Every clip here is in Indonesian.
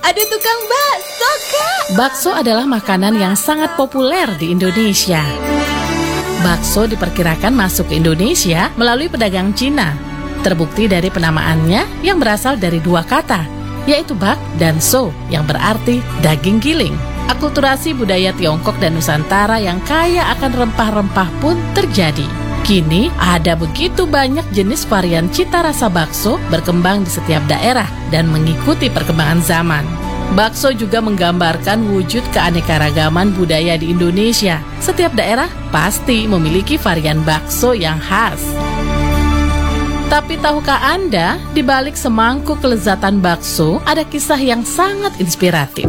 ada tukang bakso, Kak. Bakso adalah makanan yang sangat populer di Indonesia. Bakso diperkirakan masuk ke Indonesia melalui pedagang Cina. Terbukti dari penamaannya yang berasal dari dua kata, yaitu bak dan so, yang berarti daging giling. Akulturasi budaya Tiongkok dan Nusantara yang kaya akan rempah-rempah pun terjadi. Kini ada begitu banyak jenis varian cita rasa bakso berkembang di setiap daerah dan mengikuti perkembangan zaman. Bakso juga menggambarkan wujud keanekaragaman budaya di Indonesia. Setiap daerah pasti memiliki varian bakso yang khas. Tapi tahukah Anda, di balik semangkuk kelezatan bakso ada kisah yang sangat inspiratif.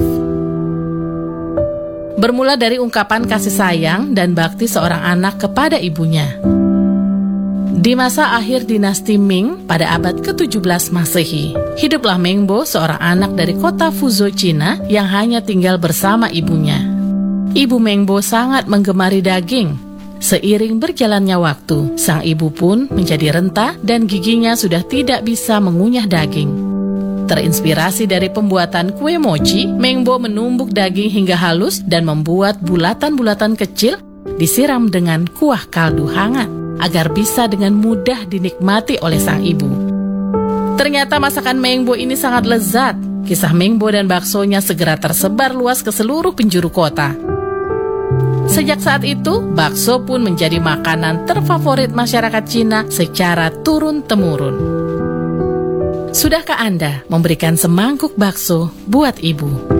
Bermula dari ungkapan kasih sayang dan bakti seorang anak kepada ibunya. Di masa akhir dinasti Ming pada abad ke-17 Masehi, hiduplah Meng Bo, seorang anak dari kota Fuzhou, Cina yang hanya tinggal bersama ibunya. Ibu Meng Bo sangat menggemari daging. Seiring berjalannya waktu, sang ibu pun menjadi renta dan giginya sudah tidak bisa mengunyah daging. Terinspirasi dari pembuatan kue mochi, Meng Bo menumbuk daging hingga halus dan membuat bulatan-bulatan kecil disiram dengan kuah kaldu hangat, agar bisa dengan mudah dinikmati oleh sang ibu. Ternyata masakan Meng Bo ini sangat lezat. Kisah Meng Bo dan baksonya segera tersebar luas ke seluruh penjuru kota. Sejak saat itu, bakso pun menjadi makanan terfavorit masyarakat Cina secara turun-temurun. Sudahkah Anda memberikan semangkuk bakso buat ibu?